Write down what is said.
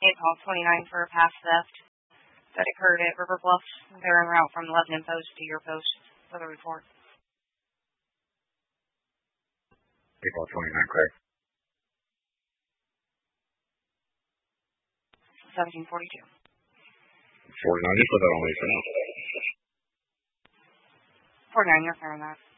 call 29 for a past theft that occurred at River Bluff. They're en route from the Lebanon Post to your post for the report. Call 29, correct. 1742. 49, just put that on me for now. 49, you're fair on that.